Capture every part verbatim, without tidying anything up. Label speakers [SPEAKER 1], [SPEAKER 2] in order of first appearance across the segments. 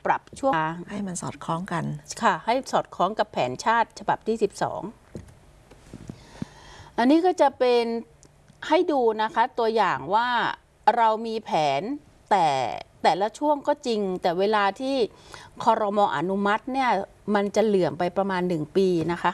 [SPEAKER 1] ปรับช่วง
[SPEAKER 2] ให้มันสอดคล้องกัน
[SPEAKER 1] ค่ะให้สอดคล้องกับแผนชาติฉบับที่สิบสองอันนี้ก็จะเป็นให้ดูนะคะตัวอย่างว่าเรามีแผนแต่แต่ละช่วงก็จริงแต่เวลาที่ครม.อนุมัติเนี่ยมันจะเหลื่อมไปประมาณหนึ่งปีนะคะ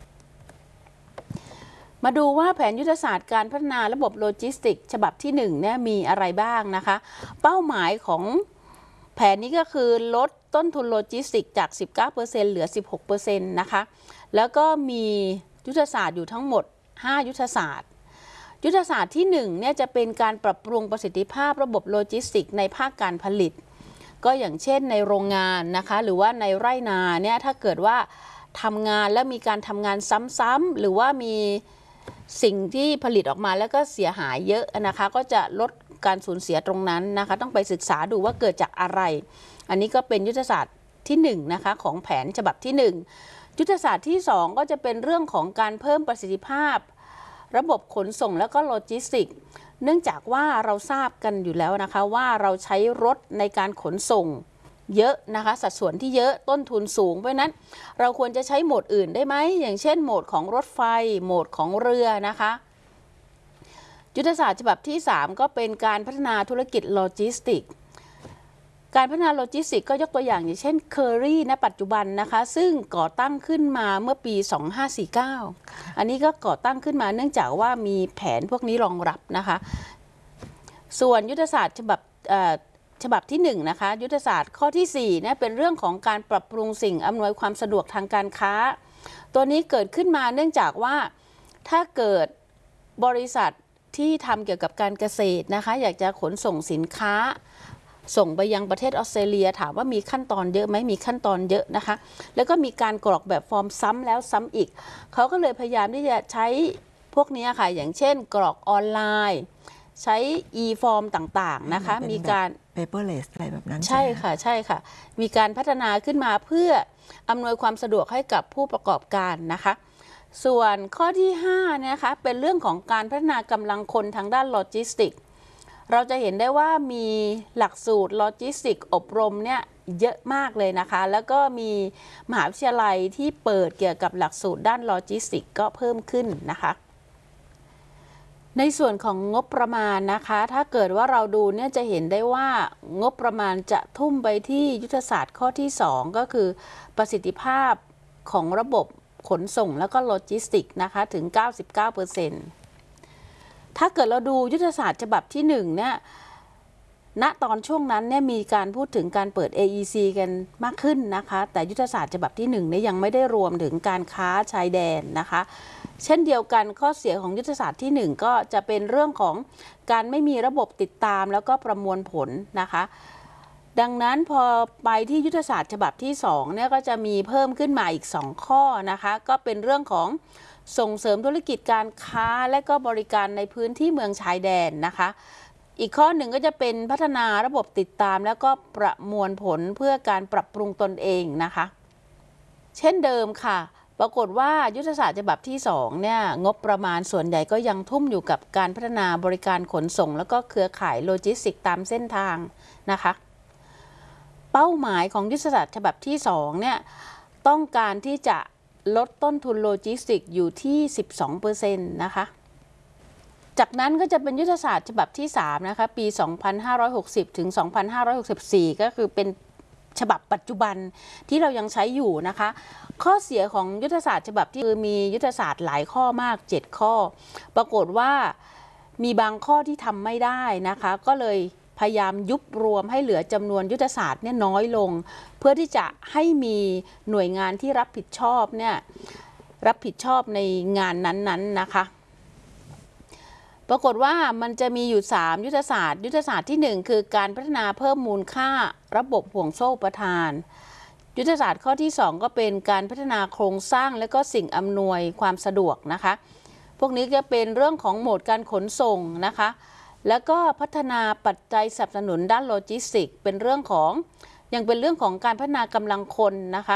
[SPEAKER 1] มาดูว่าแผนยุทธศาสตร์การพัฒนาระบบโลจิสติกฉบับที่หนึ่งเนี่ยมีอะไรบ้างนะคะเป้าหมายของแผนนี้ก็คือลดต้นทุนโลจิสติกจาก สิบเก้าเปอร์เซ็นต์ เหลือ สิบหกเปอร์เซ็นต์ นะคะแล้วก็มียุทธศาสตร์อยู่ทั้งหมดห้ายุทธศาสตร์ยุทธศาสตร์ที่หนึ่งเนี่ยจะเป็นการปรับปรุงประสิทธิภาพระบบโลจิสติกในภาคการผลิตก็อย่างเช่นในโรงงานนะคะหรือว่าในไร่นาเนี่ยถ้าเกิดว่าทำงานแล้วมีการทำงานซ้ำๆหรือว่ามีสิ่งที่ผลิตออกมาแล้วก็เสียหายเยอะนะคะก็จะลดการสูญเสียตรงนั้นนะคะต้องไปศึกษาดูว่าเกิดจากอะไรอันนี้ก็เป็นยุทธศาสตร์ที่หนึ่งนะคะของแผนฉบับที่หนึ่งยุทธศาสตร์ที่สองก็จะเป็นเรื่องของการเพิ่มประสิทธิภาพระบบขนส่งแล้วก็โลจิสติกเนื่องจากว่าเราทราบกันอยู่แล้วนะคะว่าเราใช้รถในการขนส่งเยอะนะคะสัดส่วนที่เยอะต้นทุนสูงเพราะนั้นเราควรจะใช้โหมดอื่นได้ไหมอย่างเช่นโหมดของรถไฟโหมดของเรือนะคะยุทธศาสตร์ฉบับที่สามก็เป็นการพัฒนาธุรกิจโลจิสติกการพัฒนาโลจิสติกก็ยกตัวอย่างอย่างเช่นเคอรี่ณปัจจุบันนะคะซึ่งก่อตั้งขึ้นมาเมื่อปีสองพันห้าร้อยสี่สิบเก้าอันนี้ก็ก่อตั้งขึ้นมาเนื่องจากว่ามีแผนพวกนี้รองรับนะคะส่วนยุทธศาสตร์ฉบับฉบับที่หนึ่งนะคะยุทธศาสตร์ข้อที่สี่เนี่ยเป็นเรื่องของการปรับปรุงสิ่งอำนวยความสะดวกทางการค้าตัวนี้เกิดขึ้นมาเนื่องจากว่าถ้าเกิดบริษัทที่ทำเกี่ยวกับการเกษตรนะคะอยากจะขนส่งสินค้าส่งไปยังประเทศออสเตรเลียถามว่ามีขั้นตอนเยอะไหมมีขั้นตอนเยอะนะคะแล้วก็มีการกรอกแบบฟอร์มซ้ำแล้วซ้ำอีกเขาก็เลยพยายามที่จะใช้พวกนี้ค่ะอย่างเช่นกรอกออนไลน์ใช้ e-form ต่างๆนะคะมีการ
[SPEAKER 2] paperless อะไรแบบนั้น
[SPEAKER 1] ใช่ค่ะใช่ค่ะมีการพัฒนาขึ้นมาเพื่ออำนวยความสะดวกให้กับผู้ประกอบการนะคะส่วนข้อที่ห้านะคะเป็นเรื่องของการพัฒนากำลังคนทางด้านโลจิสติกเราจะเห็นได้ว่ามีหลักสูตรโลจิสติกอบรมเนี่ยเยอะมากเลยนะคะแล้วก็มีมหาวิทยาลัยที่เปิดเกี่ยวกับหลักสูตรด้านโลจิสติกก็เพิ่มขึ้นนะคะในส่วนของงบประมาณนะคะถ้าเกิดว่าเราดูเนี่ยจะเห็นได้ว่างบประมาณจะทุ่มไปที่ยุทธศาสตร์ข้อที่สองก็คือประสิทธิภาพของระบบขนส่งแล้วก็โลจิสติกนะคะถึง เก้าสิบเก้าเปอร์เซ็นต์ ถ้าเกิดเราดูยุทธศาสตร์ฉบับที่หนึ่งเนี่ยณตอนช่วงนั้นเนี่ยมีการพูดถึงการเปิด เอ อี ซี กันมากขึ้นนะคะแต่ยุทธศาสตร์ฉบับที่หนึ่งเนี่ยยังไม่ได้รวมถึงการค้าชายแดนนะคะเช่นเดียวกันข้อเสียของยุทธศาสตร์ที่หนึ่งก็จะเป็นเรื่องของการไม่มีระบบติดตามแล้วก็ประมวลผลนะคะดังนั้นพอไปที่ยุทธศาสตร์ฉบับที่สองเนี่ยก็จะมีเพิ่มขึ้นมาอีกสองข้อนะคะก็เป็นเรื่องของส่งเสริมธุรกิจการค้าและก็บริการในพื้นที่เมืองชายแดนนะคะอีกข้อหนึ่งก็จะเป็นพัฒนาระบบติดตามแล้วก็ประมวลผลเพื่อการปรับปรุงตนเองนะคะเช่นเดิมค่ะปรากฏว่ายุทธศาสตร์ฉบับที่สองเนี่ยงบประมาณส่วนใหญ่ก็ยังทุ่มอยู่กับการพัฒนาบริการขนส่งแล้วก็เครือข่ายโลจิสติกตามเส้นทางนะคะเป้าหมายของยุทธศาสตร์ฉบับที่สองเนี่ยต้องการที่จะลดต้นทุนโลจิสติกอยู่ที่ สิบสองเปอร์เซ็นต์ นะคะจากนั้นก็จะเป็นยุทธศาสตร์ฉบับที่สามนะคะปีสองพันห้าร้อยหกสิบถึงสองพันห้าร้อยหกสิบสี่ก็คือเป็นฉบับปัจจุบันที่เรายังใช้อยู่นะคะข้อเสียของยุทธศาสตร์ฉบับที่คือมียุทธศาสตร์หลายข้อมากเจ็ดข้อปรากฏว่ามีบางข้อที่ทำไม่ได้นะคะก็เลยพยายามยุบรวมให้เหลือจำนวนยุทธศาสตร์เนี่ยน้อยลงเพื่อที่จะให้มีหน่วยงานที่รับผิดชอบเนี่ยรับผิดชอบในงานนั้นๆ น, นะคะปรากฏว่ามันจะมีอยู่สามยุทธศาสตร์ยุทธศาสตร์ที่หนึ่งคือการพัฒนาเพิ่มมูลค่าระบบห่วงโซ่อุปทานยุทธศาสตร์ข้อที่สองก็เป็นการพัฒนาโครงสร้างและก็สิ่งอำนวยความสะดวกนะคะพวกนี้จะเป็นเรื่องของโหมดการขนส่งนะคะแล้วก็พัฒนาปัจจัยสนับสนุนด้านโลจิสติกเป็นเรื่องของยังเป็นเรื่องของการพัฒนากำลังคนนะคะ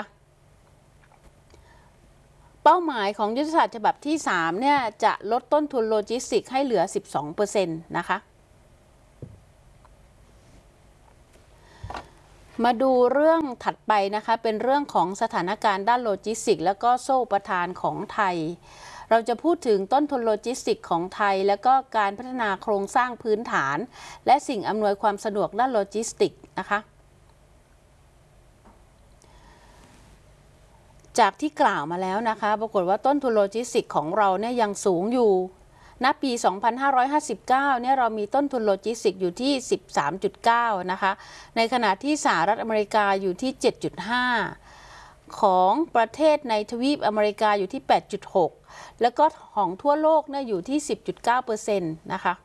[SPEAKER 1] เป้าหมายของยุทธศาสตร์ฉบับที่สามเนี่ยจะลดต้นทุนโลจิสติกให้เหลือ สิบสองเปอร์เซ็นต์ นะคะมาดูเรื่องถัดไปนะคะเป็นเรื่องของสถานการณ์ด้านโลจิสติกส์และก็โซ่อุปทานของไทยเราจะพูดถึงต้นทุนโลจิสติกส์ของไทยและก็การพัฒนาโครงสร้างพื้นฐานและสิ่งอำนวยความสะดวกด้านโลจิสติกส์นะคะจากที่กล่าวมาแล้วนะคะปรากฏว่าต้นทุนโลจิสติกส์ของเราเนี่ยยังสูงอยู่ณปี สองพันห้าร้อยห้าสิบเก้า เนี่ยเรามีต้นทุนโลจิสติกส์อยู่ที่ สิบสามจุดเก้า นะคะในขณะที่สหรัฐอเมริกาอยู่ที่ เจ็ดจุดห้า ของประเทศในทวีปอเมริกาอยู่ที่ แปดจุดหก แล้วก็ของทั่วโลกเนี่ยอยู่ที่ สิบจุดเก้าเปอร์เซ็นต์ นะคะ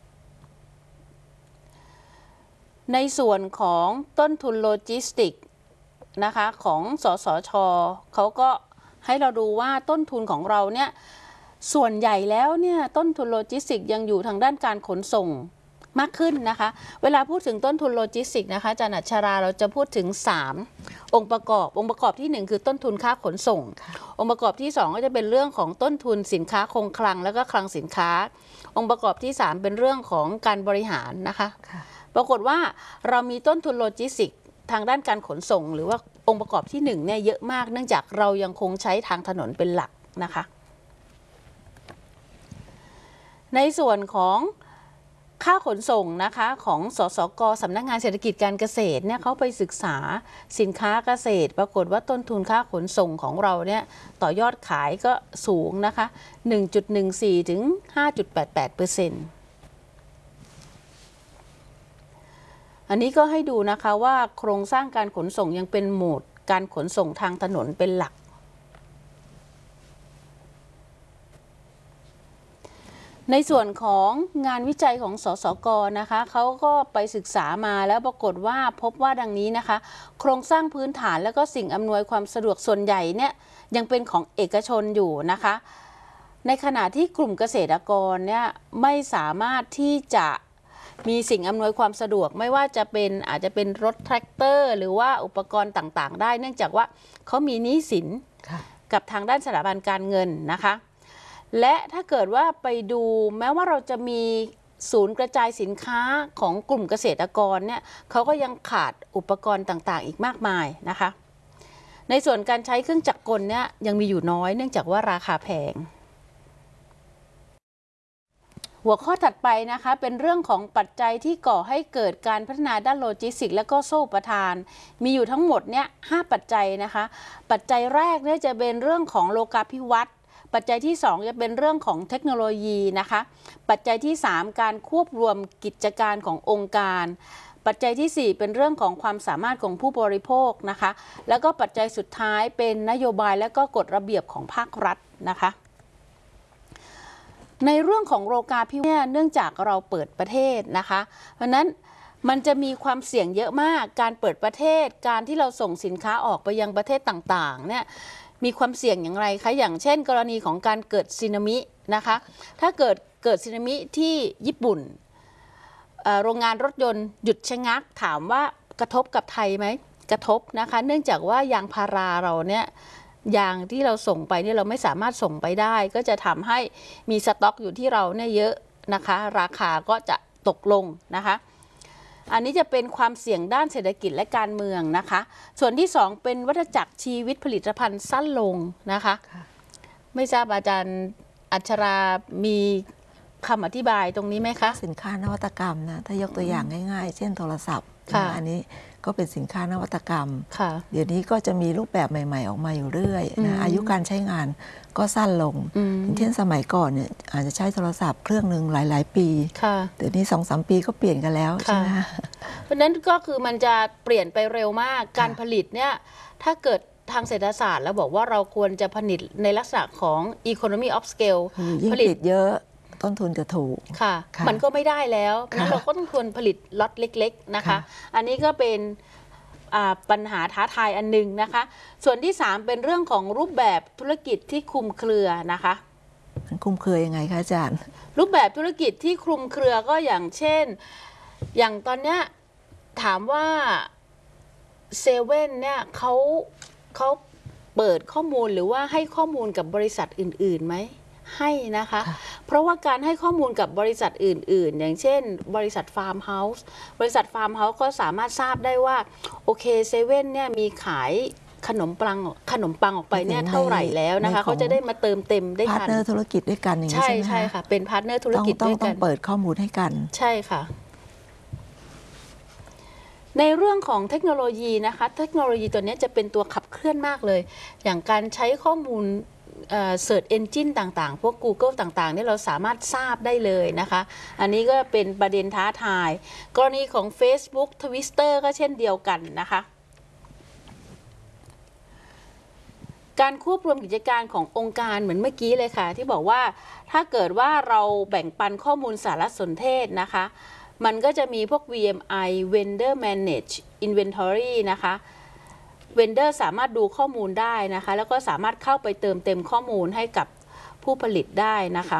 [SPEAKER 1] ในส่วนของต้นทุนโลจิสติกส์นะคะของสสช.เขาก็ให้เราดูว่าต้นทุนของเราเนี่ยส่วนใหญ่แล้วเนี่ยต้นทุนโลจิสติกส์ยังอยู่ทางด้านการขนส่งมากขึ้นนะคะเวลาพูดถึงต้นทุนโลจิสติกส์นะคะอาจารย์อัชราเราจะพูดถึงสามองค์ประกอบองค์ประกอบที่หนึ่งคือต้นทุนค่าขนส่งองค์ประกอบที่สองก็จะเป็นเรื่องของต้นทุนสินค้าคงคลังแล้วก็คลังสินค้าองค์ประกอบที่สามเป็นเรื่องของการบริหารนะคะปรากฏว่าเรามีต้นทุนโลจิสติกส์ทางด้านการขนส่งหรือว่าองค์ประกอบที่หนึ่งเนี่ยเยอะมากเนื่องจากเรายังคงใช้ทางถนนเป็นหลักนะคะในส่วนของค่าขนส่งนะคะของสสก.สำนักงานเศรษฐกิจการเกษตรเนี่ยเขาไปศึกษาสินค้าเกษตรปรากฏว่าต้นทุนค่าขนส่งของเราเนี่ยต่อยอดขายก็สูงนะคะ หนึ่งจุดหนึ่งสี่ ถึง ห้าจุดแปดแปดเปอร์เซ็นต์ อันนี้ก็ให้ดูนะคะว่าโครงสร้างการขนส่งยังเป็นโหมดการขนส่งทางถนนเป็นหลักในส่วนของงานวิจัยของสสก.นะคะเขาก็ไปศึกษามาแล้วปรากฏว่าพบว่าดังนี้นะคะโครงสร้างพื้นฐานแล้วก็สิ่งอำนวยความสะดวกส่วนใหญ่เนี่ยยังเป็นของเอกชนอยู่นะคะในขณะที่กลุ่มเกษตรกรเนี่ยไม่สามารถที่จะมีสิ่งอำนวยความสะดวกไม่ว่าจะเป็นอาจจะเป็นรถแทรกเตอร์หรือว่าอุปกรณ์ต่างๆได้เนื่องจากว่าเขามีหนี้สินกับทางด้านสถาบันการเงินนะคะและถ้าเกิดว่าไปดูแม้ว่าเราจะมีศูนย์กระจายสินค้าของกลุ่มเกษตรกรเนี่ยเขาก็ยังขาดอุปกรณ์ต่างๆอีกมากมายนะคะในส่วนการใช้เครื่องจักรกลเนี่ยยังมีอยู่น้อยเนื่องจากว่าราคาแพงหัวข้อถัดไปนะคะเป็นเรื่องของปัจจัยที่ก่อให้เกิดการพัฒนาด้านโลจิสติกส์และก็โซ่อุปทานมีอยู่ทั้งหมดเนี่ยห้าปัจจัยนะคะปัจจัยแรกเนี่ยจะเป็นเรื่องของโลกาภิวัตน์ปัจจัยที่สองจะเป็นเรื่องของเทคโนโลยีนะคะปัจจัยที่สามการควบรวมกิจการขององค์การปัจจัยที่สี่เป็นเรื่องของความสามารถของผู้บริโภคนะคะแล้วก็ปัจจัยสุดท้ายเป็นนโยบายและก็กฎระเบียบของภาครัฐนะคะในเรื่องของโลกาภิวัตน์เนื่องจากเราเปิดประเทศนะคะเพราะนั้นมันจะมีความเสี่ยงเยอะมากการเปิดประเทศการที่เราส่งสินค้าออกไปยังประเทศต่างๆเนี่ยมีความเสี่ยงอย่างไรคะอย่างเช่นกรณีของการเกิดสึนามินะคะถ้าเกิดเกิดสึนามิที่ญี่ปุ่นโรงงานรถยนต์หยุดชะงักถามว่ากระทบกับไทยไหมกระทบนะคะเนื่องจากว่ายางพาราเราเนี่ยยางที่เราส่งไปเนี่ยเราไม่สามารถส่งไปได้ก็จะทำให้มีสต็อกอยู่ที่เราเนี่ยเยอะนะคะราคาก็จะตกลงนะคะอันนี้จะเป็นความเสี่ยงด้านเศรษฐกิจและการเมืองนะคะส่วนที่สองเป็นวัฏจักรชีวิตผลิตภัณฑ์สั้นลงนะคะไม่ทราบอาจารย์อัชรามีคำอธิบายตรงนี้ไหมคะ
[SPEAKER 2] สินค้านวัตกรรมนะถ้ายกตัวอย่างง่ายๆเช่นโทรศัพท์อันนี้ก็เป็นสินค้านวัตกรรมเดี๋ยวนี้ก็จะมีรูปแบบใหม่ๆออกมาอยู่เรื่อยนะอายุการใช้งานก็สั้นลงเช่นสมัยก่อนเนี่ยอาจจะใช้โทรศัพท์เครื่องหนึ่งหลายๆปีเดี๋ยวนี้สองสามปีก็เปลี่ยนกันแล้วใช่ไหม
[SPEAKER 1] เพราะนั้นก็คือมันจะเปลี่ยนไปเร็วมากการผลิตเนี่ยถ้าเกิดทางเศรษฐศาสตร์แล้วบอกว่าเราควรจะผลิตในลักษณะของ economy of scale
[SPEAKER 2] ผลิตเยอะต้นทุนจะถูก
[SPEAKER 1] ค่ะมันก็ไม่ได้แล้วนั้นเราก็ต้องควรผลิตล็อตเล็กๆนะคะอันนี้ก็เป็นปัญหาท้าทายอันนึงนะคะส่วนที่สามเป็นเรื่องของรูปแบบธุรกิจที่คลุมเครือนะคะ
[SPEAKER 2] มันคลุมเครือยังไงคะอาจารย์
[SPEAKER 1] รูปแบบธุรกิจที่คลุมเครือก็อย่างเช่นอย่างตอนนี้ถามว่าเซเว่นเนี่ยเขาเขาเปิดข้อมูลหรือว่าให้ข้อมูลกับบริษัทอื่นๆไหมให้นะคะเพราะว่าการให้ข้อมูลกับบริษัทอื่นๆอย่างเช่นบริษัทฟาร์มเฮาส์บริษัทฟาร์มเฮาส์ก็สามารถทราบได้ว่าโอเคเซเว่นเนี่ยมีขายขนมปังขนมปังออกไปเนี่ยเท่าไหร่แล้วนะคะเขาจะได้มาเติมเต็มได้ทัน
[SPEAKER 2] พาร์ทเนอร์ธุรกิจด้วยกันอย่างนี้
[SPEAKER 1] ใช่
[SPEAKER 2] ใช่ไหม
[SPEAKER 1] ใช่ค่ะเป็นพาร์ทเนอร์ธุรกิจด้วยกัน
[SPEAKER 2] ต้องเปิดข้อมูลให้กัน
[SPEAKER 1] ใช่ค่ะในเรื่องของเทคโนโลยีนะคะเทคโนโลยีตัวนี้จะเป็นตัวขับเคลื่อนมากเลยอย่างการใช้ข้อมูลเสิร์ชเอนจินต่างๆพวก Google ต่างๆนี่เราสามารถทราบได้เลยนะคะอันนี้ก็เป็นประเด็นท้าทายกรณีของ Facebook Twitter ก็เช่นเดียวกันนะคะการควบรวมกิจการขององค์การเหมือนเมื่อกี้เลยค่ะที่บอกว่าถ้าเกิดว่าเราแบ่งปันข้อมูลสารสนเทศนะคะมันก็จะมีพวก วี เอ็ม ไอ Vendor Manage Inventory นะคะ Vendor สามารถดูข้อมูลได้นะคะแล้วก็สามารถเข้าไปเติมเต็มข้อมูลให้กับผู้ผลิตได้นะคะ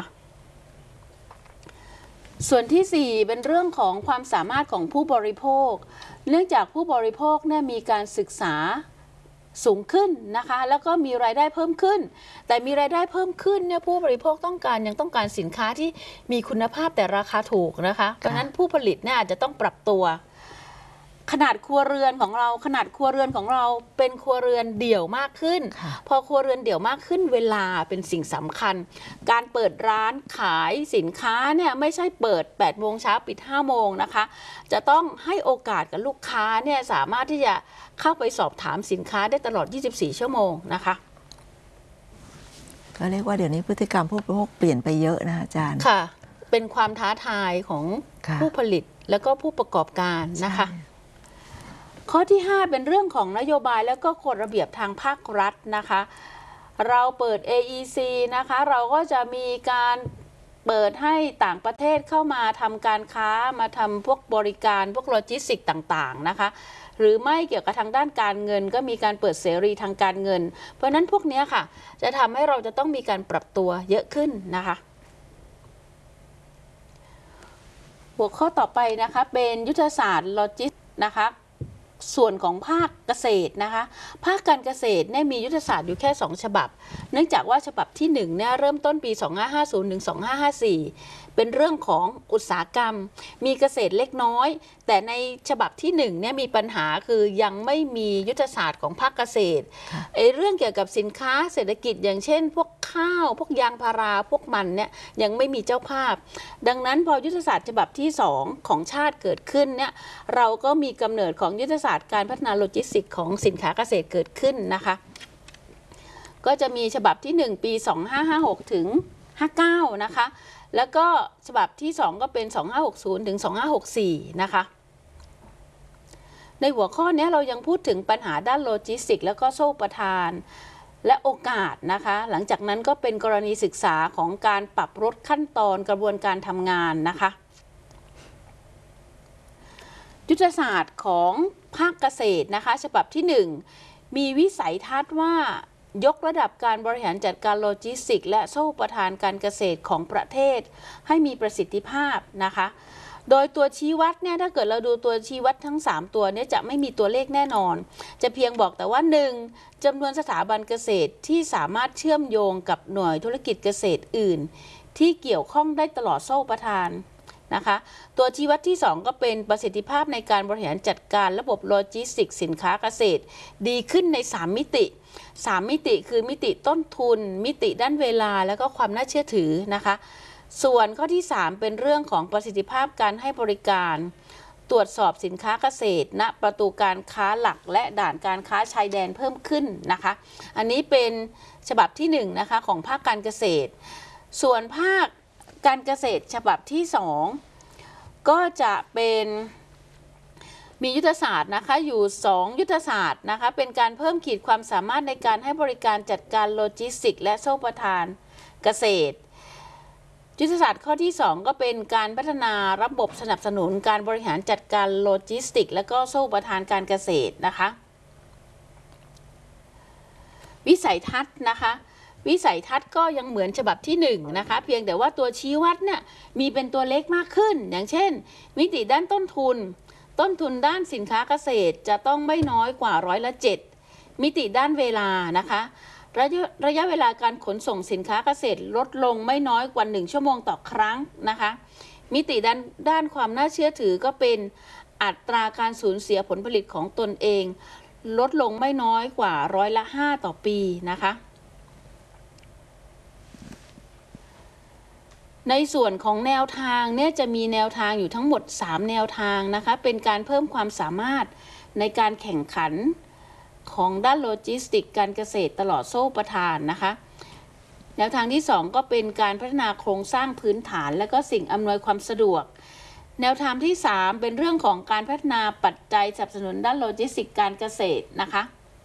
[SPEAKER 1] ส่วนที่สี่เป็นเรื่องของความสามารถของผู้บริโภคเนื่องจากผู้บริโภคเนี่ยมีการศึกษาสูงขึ้นนะคะแล้วก็มีรายได้เพิ่มขึ้นแต่มีรายได้เพิ่มขึ้นเนี่ยผู้บริโภคต้องการยังต้องการสินค้าที่มีคุณภาพแต่ราคาถูกนะคะเพราะฉะนั้นผู้ผลิตเนี่ยอาจจะต้องปรับตัวขนาดครัวเรือนของเราขนาดครัวเรือนของเราเป็นครัวเรือนเดี่ยวมากขึ้นพอครัวเรือนเดี่ยวมากขึ้นเวลาเป็นสิ่งสำคัญการเปิดร้านขายสินค้าเนี่ยไม่ใช่เปิดแปดโมงเช้าปิดห้าโมงนะคะจะต้องให้โอกาสกับลูกค้าเนี่ยสามารถที่จะเข้าไปสอบถามสินค้าได้ตลอดยี่สิบสี่ชั่วโมงนะคะ
[SPEAKER 2] ก็เรียกว่าเดี๋ยวนี้พฤติกรรมผู้บริโภคเปลี่ยนไปเยอะนะอาจารย์
[SPEAKER 1] ค่ะเป็นความท้าทายของผู้ผลิตแล้วก็ผู้ประกอบการนะคะข้อที่ห้าเป็นเรื่องของนโยบายแล้วก็กฎระเบียบทางภาครัฐนะคะเราเปิด เอ อี ซี นะคะเราก็จะมีการเปิดให้ต่างประเทศเข้ามาทำการค้ามาทำพวกบริการพวกโลจิสติกส์ต่างๆนะคะหรือไม่เกี่ยวกับทางด้านการเงินก็มีการเปิดเสรีทางการเงินเพราะนั้นพวกนี้ค่ะจะทำให้เราจะต้องมีการปรับตัวเยอะขึ้นนะคะหัวข้อต่อไปนะคะเป็นยุทธศาสตร์โลจิสติกส์นะคะส่วนของภาคเกษตรนะคะภาคการเกษตรเนี่ยมียุทธศาสตร์อยู่แค่สองฉบับเนื่องจากว่าฉบับที่หนึ่งเนี่ยเริ่มต้นปีสองพันห้าร้อยห้าสิบถึงสองพันห้าร้อยห้าสิบสี่เป็นเรื่องของอุตสาหกรรมมีเกษตรเล็กน้อยแต่ในฉบับที่หนึ่งเนี่ยมีปัญหาคือยังไม่มียุทธศาสตร์ของภาคเกษตรไอ้เรื่องเกี่ยวกับสินค้าเศรษฐกิจอย่างเช่นพวกข้าวพวกยางพาราพวกมันเนี่ยยังไม่มีเจ้าภาพดังนั้นพอยุทธศาสตร์ฉบับที่สองของชาติเกิดขึ้นเนี่ยเราก็มีกำเนิดของยุทธศาสตร์การพัฒนาโลจิสติกส์ของสินค้าเกษตรเกิดขึ้นนะคะก็จะมีฉบับที่หนึ่งปีสองพันห้าร้อยห้าสิบหกถึงห้าสิบเก้านะคะแล้วก็ฉบับที่สองก็เป็นสองพันห้าร้อยหกสิบถึงสองพันห้าร้อยหกสิบสี่นะคะในหัวข้อนี้เรายังพูดถึงปัญหาด้านโลจิสติกส์แล้วก็โซ่ประทานและโอกาสนะคะหลังจากนั้นก็เป็นกรณีศึกษาของการปรับลดขั้นตอนกระบวนการทำงานนะคะยุทธศาสตร์ของภาคเกษตรนะคะฉบับที่หนึ่งมีวิสัยทัศน์ว่ายกระดับการบริหารจัดการโลจิสติกส์และโซ่ประทานการเกษตรของประเทศให้มีประสิทธิภาพนะคะโดยตัวชี้วัดเนี่ยถ้าเกิดเราดูตัวชี้วัดทั้งสามตัวนี้จะไม่มีตัวเลขแน่นอนจะเพียงบอกแต่ว่าหนึ่งจำนวนสถาบันเกษตรที่สามารถเชื่อมโยงกับหน่วยธุรกิจเกษตรอื่นที่เกี่ยวข้องได้ตลอดโซ่ประทานนะคะตัวชี้วัดที่สองก็เป็นประสิทธิภาพในการบริหารจัดการระบบโลจิสติกส์สินค้าเกษตรดีขึ้นในสามมิติสามมิติคือมิติต้นทุนมิติด้านเวลาแล้วก็ความน่าเชื่อถือนะคะส่วนข้อที่สามเป็นเรื่องของประสิทธิภาพการให้บริการตรวจสอบสินค้าเกษตรณประตูการค้าหลักและด่านการค้าชายแดนเพิ่มขึ้นนะคะอันนี้เป็นฉบับที่หนึ่งนะคะของภาคการเกษตรส่วนภาคการเกษตรฉบับที่สองก็จะเป็นมียุทธศาสตร์นะคะอยู่สองยุทธศาสตร์นะคะเป็นการเพิ่มขีดความสามารถในการให้บริการจัดการโลจิสติกส์และโซ่ประทานเกษตรยุทธศาสตร์ข้อที่สองก็เป็นการพัฒนาระบบสนับสนุนการบริหารจัดการโลจิสติกส์และก็โซ่ประทานการเกษตรนะคะวิสัยทัศน์นะคะวิสัยทัศน์ก็ยังเหมือนฉบับที่หนึ่งนะคะเพียงแต่ว่าตัวชี้วัดเนี่ยมีเป็นตัวเล็กมากขึ้นอย่างเช่นมิติด้านต้นทุนต้นทุนด้านสินค้าเกษตรจะต้องไม่น้อยกว่าร้อยละเจ็ดมิติด้านเวลานะคะระยะระยะเวลาการขนส่งสินค้าเกษตรลดลงไม่น้อยกว่าหนึ่งชั่วโมงต่อครั้งนะคะมิติด้านด้านความน่าเชื่อถือก็เป็นอัตราการสูญเสียผลผลิตของตนเองลดลงไม่น้อยกว่าร้อยละห้าต่อปีนะคะในส่วนของแนวทางเนี่ยจะมีแนวทางอยู่ทั้งหมดสามแนวทางนะคะเป็นการเพิ่มความสามารถในการแข่งขันของด้านโลจิสติกการเกษตรตลอดโซ่ประทานนะคะแนวทางที่สองก็เป็นการพัฒนาโครงสร้างพื้นฐานและก็สิ่งอำนวยความสะดวกแนวทางที่สามเป็นเรื่องของการพัฒนาปัจจัยสนับสนุนด้านโลจิสติกการเกษตรนะคะ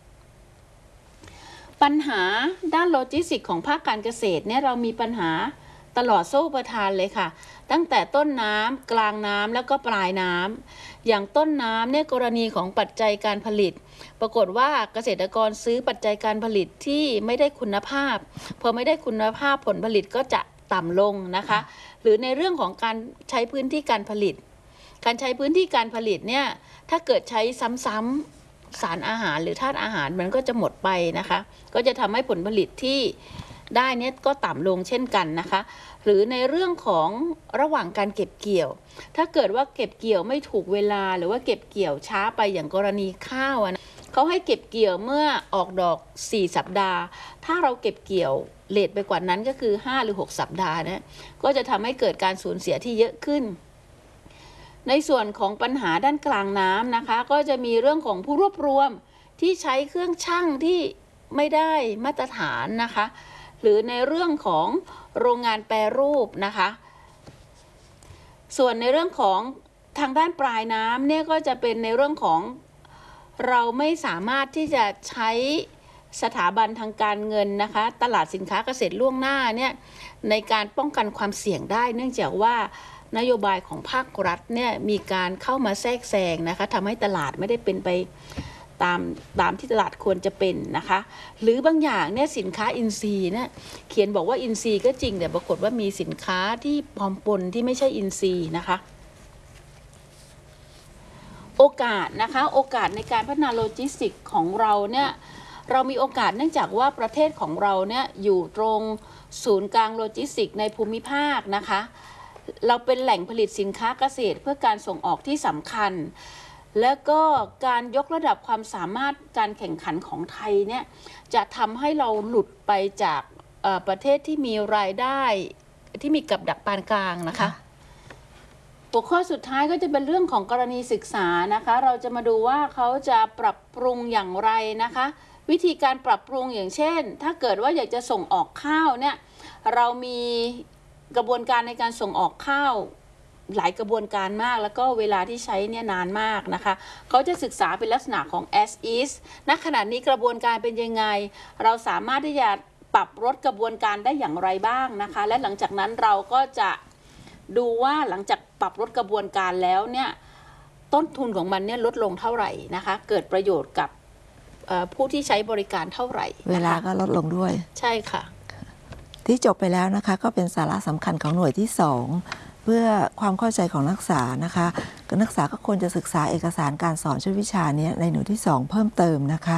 [SPEAKER 1] ปัญหาด้านโลจิสติกของภาคการเกษตรเนี่ยเรามีปัญหาตลอดโซ่ประทานเลยค่ะตั้งแต่ต้นน้ำกลางน้ำแล้วก็ปลายน้ำอย่างต้นน้ำเนี่ยกรณีของปัจจัยการผลิตปรากฏว่าเกษตรกรซื้อปัจจัยการผลิตที่ไม่ได้คุณภาพพอไม่ได้คุณภาพผลผลิตก็จะต่ำลงนะคะหรือในเรื่องของการใช้พื้นที่การผลิตการใช้พื้นที่การผลิตเนี่ยถ้าเกิดใช้ซ้ำๆสารอาหารหรือธาตุอาหารมันก็จะหมดไปนะคะก็จะทำให้ผลผลิตที่ได้เนี่ยก็ต่ำลงเช่นกันนะคะหรือในเรื่องของระหว่างการเก็บเกี่ยวถ้าเกิดว่าเก็บเกี่ยวไม่ถูกเวลาหรือว่าเก็บเกี่ยวช้าไปอย่างกรณีข้าวนะเขาให้เก็บเกี่ยวเมื่อออกดอกสี่สัปดาห์ถ้าเราเก็บเกี่ยวเลทไปกว่านั้นก็คือห้าหรือหกสัปดาห์นะก็จะทำให้เกิดการสูญเสียที่เยอะขึ้นในส่วนของปัญหาด้านกลางน้ำนะคะก็จะมีเรื่องของผู้รวบรวมที่ใช้เครื่องชั่งที่ไม่ได้มาตรฐานนะคะหรือในเรื่องของโรงงานแปรรูปนะคะส่วนในเรื่องของทางด้านปลายน้ำเนี่ยก็จะเป็นในเรื่องของเราไม่สามารถที่จะใช้สถาบันทางการเงินนะคะตลาดสินค้าเกษตรล่วงหน้าเนี่ยในการป้องกันความเสี่ยงได้เนื่องจากว่านโยบายของภาครัฐเนี่ยมีการเข้ามาแทรกแซงนะคะทำให้ตลาดไม่ได้เป็นไปตามตามที่ตลาดควรจะเป็นนะคะหรือบางอย่างเนี่ยสินค้าอินทรีย์เนี่ยเขียนบอกว่าอินทรีย์ก็จริงแต่ปรากฏว่ามีสินค้าที่ปลอมปนที่ไม่ใช่อินทรีย์นะคะโอกาสนะคะโอกาสในการพัฒนาโลจิสติกของเราเนี่ยเรามีโอกาสเนื่องจากว่าประเทศของเราเนี่ยอยู่ตรงศูนย์กลางโลจิสติกในภูมิภาคนะคะเราเป็นแหล่งผลิตสินค้าเกษตรเพื่อการส่งออกที่สำคัญแล้วก็การยกระดับความสามารถการแข่งขันของไทยเนี่ยจะทำให้เราหลุดไปจากประเทศที่มีรายได้ที่มีกับดักปานกลางนะคะหัวข้อสุดท้ายก็จะเป็นเรื่องของกรณีศึกษานะคะเราจะมาดูว่าเขาจะปรับปรุงอย่างไรนะคะวิธีการปรับปรุงอย่างเช่นถ้าเกิดว่าอยากจะส่งออกข้าวเนี่ยเรามีกระบวนการในการส่งออกข้าวหลายกระบวนการมากแล้วก็เวลาที่ใช้เนี่ยนานมากนะคะเขาจะศึกษาเป็นลักษณะของ as is ณขณะนี้กระบวนการเป็นยังไงเราสามารถที่จะปรับลดกระบวนการได้อย่างไรบ้างนะคะและหลังจากนั้นเราก็จะดูว่าหลังจากปรับลดกระบวนการแล้วเนี่ยต้นทุนของมันเนี่ยลดลงเท่าไหร่นะคะเกิดประโยชน์กับผู้ที่ใช้บริการเท่าไหร่เวลาก็ลดลงด้วยใช่ค่ะที่จบไปแล้วนะคะก็เป็นสาระสำคัญของหน่วยที่สองเพื่อความเข้าใจของนักศึกษานะคะนักศึกษาก็ควรจะศึกษาเอกสารการสอนชุดวิชานี้ในหน่วยที่สองเพิ่มเติมนะคะ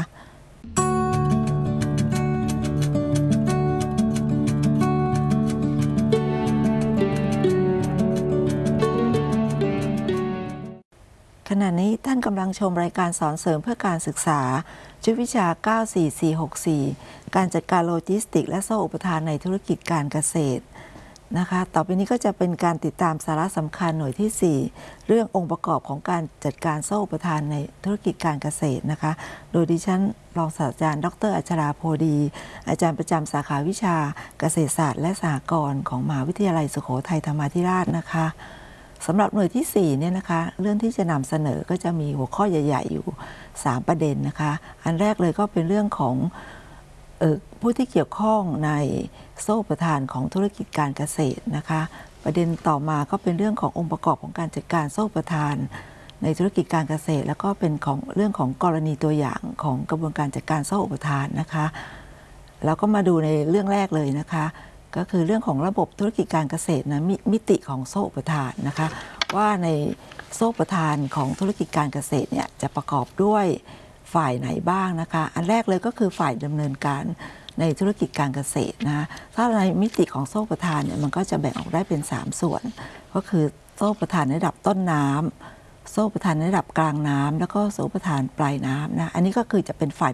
[SPEAKER 1] ขณะนี้ท่านกำลังชมรายการสอนเสริมเพื่อการศึกษาชุดวิชา เก้า สี่ สี่ หก สี่ การจัดการโลจิสติกและโซ่อุปทานในธุรกิจการเกษตรนะคะต่อไปนี้ก็จะเป็นการติดตามสาระสำคัญหน่วยที่สี่เรื่ององค์ประกอบของการจัดการโซ่อุปทานในธุรกิจการเกษตรนะคะโดยดิฉันรองศาสตราจารย์ดร.อัชราโพดีอาจารย์ประจำสาขาวิชาเกษตรศาสตร์และสหกรณ์ของมหาวิทยาลัยสุโขทัยธรรมาธิราชนะคะสำหรับหน่วยที่สี่เนี่ยนะคะเรื่องที่จะนำเสนอก็จะมีหัวข้อใหญ่ๆอยู่สามประเด็นนะคะอันแรกเลยก็เป็นเรื่องของเอ่อผู้ที่เกี่ยวข้องในโซ่อุปทานของธุรกิจการเกษตรนะคะประเด็นต่อมาก็เป็นเรื่องขององค์ประกอบของการจัดการโซ่อุปทานในธุรกิจการเกษตรแล้วก็เป็นของเรื่องของกรณีตัวอย่างของกระบวนการจัดการโซ่อุปทานนะคะแล้วก็มาดูในเรื่องแรกเลยนะคะก็คือเรื่องของระบบธุรกิจการเกษตรนะ ม, มิติของโซ่อุปทานนะคะว่าในโซ่อุปทานของธุรกิจการเกษตรเนี่ยจะประกอบด้วยฝ่ายไหนบ้างนะคะอันแรกเลยก็คือฝ่ายดำเนินการ
[SPEAKER 2] ในธุรกิจการเกษตรนะถ้าในมิติของโซ่ประทานเนี่ยมันก็จะแบ่งออกได้เป็นสามส่วนก็คือโซ่ประทานในระดับต้นน้ำโซ่ประทานในระดับกลางน้ำแล้วก็โซ่ประทานปลายน้ำนะอันนี้ก็คือจะเป็นฝ่าย